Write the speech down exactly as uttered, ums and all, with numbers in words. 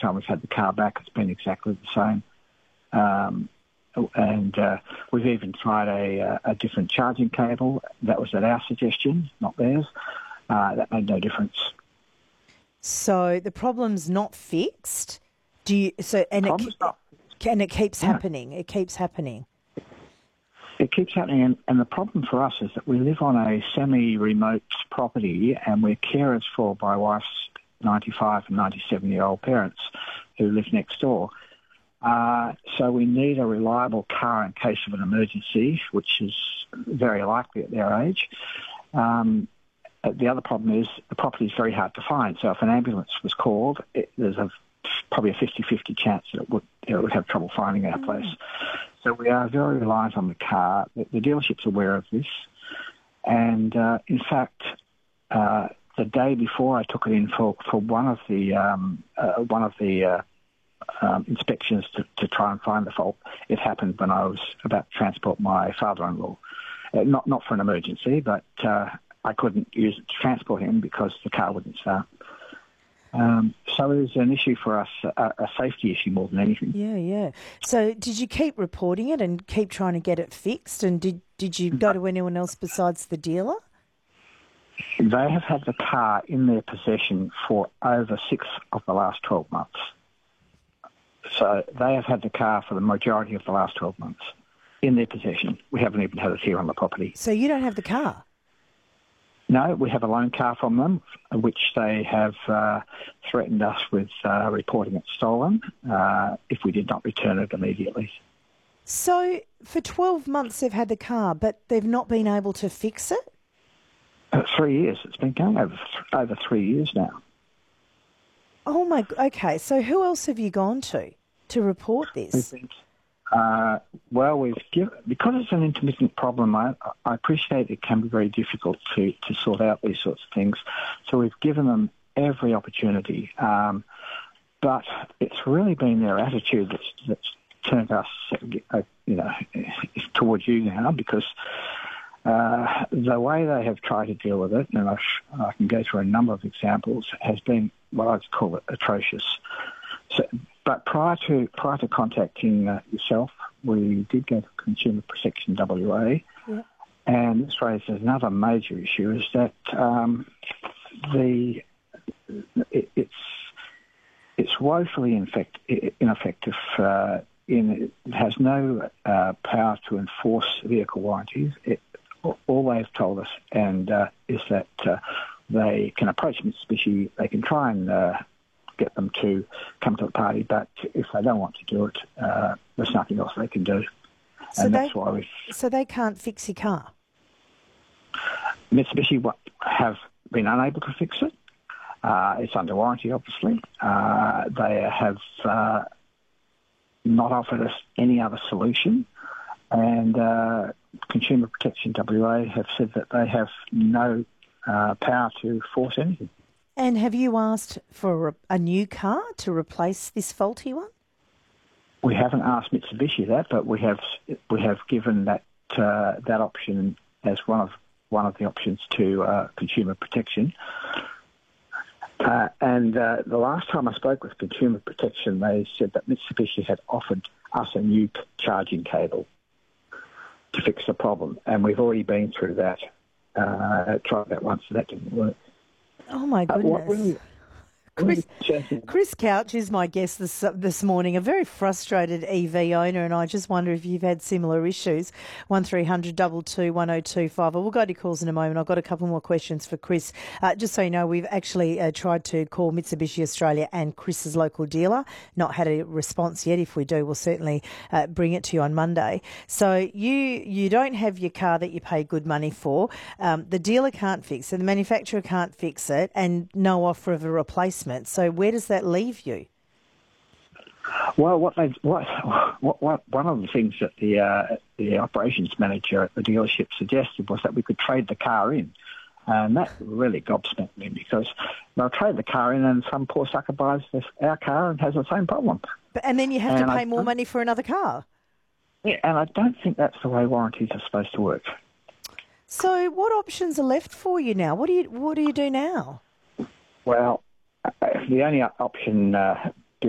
time we've had the car back, it's been exactly the same. Um, and uh, we've even tried a, a different charging cable. That was at our suggestion, not theirs. Uh, that made no difference. So the problem's not fixed. Do you? So and it not, and it keeps yeah. happening. It keeps happening. It keeps happening, and, and the problem for us is that we live on a semi-remote property, and we're carers for my wife's ninety-five and ninety-seven-year-old parents who live next door. Uh, so we need a reliable car in case of an emergency, which is very likely at their age. Um, the other problem is the property is very hard to find. So if an ambulance was called, it, there's a, probably a fifty-fifty chance that it would, it would have trouble finding our place. So we are very reliant on the car. The, the dealership's aware of this. And uh, in fact, uh, the day before I took it in for, for one of the um, uh, one of the uh, um, inspections to, to try and find the fault, it happened when I was about to transport my father-in-law. Uh, not not for an emergency, but uh, I couldn't use it to transport him because the car wouldn't start. Um, so it was an issue for us, a, a safety issue more than anything. Yeah, yeah. So did you keep reporting it and keep trying to get it fixed? And did, did you go to anyone else besides the dealer? They have had the car in their possession for over six of the last twelve months. So they have had the car for the majority of the last twelve months in their possession. We haven't even had it here on the property. So you don't have the car? No, we have a loan car from them, which they have uh, threatened us with uh, reporting it stolen uh, if we did not return it immediately. So for twelve months they've had the car, but they've not been able to fix it? Uh, three years. It's been going over over three years now. Oh, my... Okay, so who else have you gone to to report this? Uh, well, we've given, because it's an intermittent problem, I, I appreciate it can be very difficult to, to sort out these sorts of things. So we've given them every opportunity. Um, but it's really been their attitude that's, that's turned us, uh, you know, towards you now, because uh, the way they have tried to deal with it, and I, I can go through a number of examples, has been what I'd call it atrocious. So, but prior to prior to contacting uh, yourself, we did go to Consumer Protection W A, yeah. And this raises another major issue: is that um, the it, it's it's woefully infect, ineffective. Uh, in it has no uh, power to enforce vehicle warranties. It, all they've told us and uh, is that uh, they can approach Mitsubishi. They can try and uh, get them to come to the party, but if they don't want to do it, uh, there's nothing else they can do. So and they, that's why we. So they can't fix your car? Mitsubishi have been unable to fix it. Uh, it's under warranty, obviously. Uh, they have uh, not offered us any other solution, and uh, Consumer Protection W A have said that they have no uh, power to force anything. And have you asked for a, a new car to replace this faulty one? We haven't asked Mitsubishi that, but we have we have given that uh, that option as one of one of the options to uh, Consumer Protection. Uh, and uh, the last time I spoke with Consumer Protection, they said that Mitsubishi had offered us a new charging cable to fix the problem, and we've already been through that. Uh, tried that once, so that didn't work. Oh, my goodness. Uh, what really, Chris, Chris Couch is my guest this this morning, a very frustrated E V owner, and I just wonder if you've had similar issues. one three hundred two two one oh two five. We'll go to calls in a moment. I've got a couple more questions for Chris. Uh, just so you know, we've actually uh, tried to call Mitsubishi Australia and Chris's local dealer. Not had a response yet. If we do, we'll certainly uh, bring it to you on Monday. So you you don't have your car that you pay good money for. Um, the dealer can't fix it. The manufacturer can't fix it, and no offer of a replacement. So where does that leave you? Well, what they what, what, what one of the things that the uh, the operations manager at the dealership suggested was that we could trade the car in, and that really gobsmacked me because they'll trade the car in, and some poor sucker buys this, our car and has the same problem. But, and then you have and to pay I, more money for another car. Yeah, and I don't think that's the way warranties are supposed to work. So what options are left for you now? What do you what do you do now? Well, the only option uh,